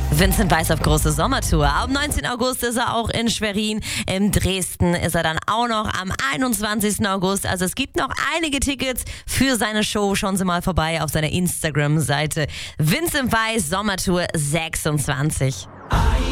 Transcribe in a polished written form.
Vincent Weiss auf große Sommertour. Am 19. August ist er auch in Schwerin. In Dresden ist er dann auch noch am 21. August. Also es gibt noch einige Tickets für seine Show. Schauen Sie mal vorbei auf seiner Instagram-Seite. Vincent Weiss Sommertour 26.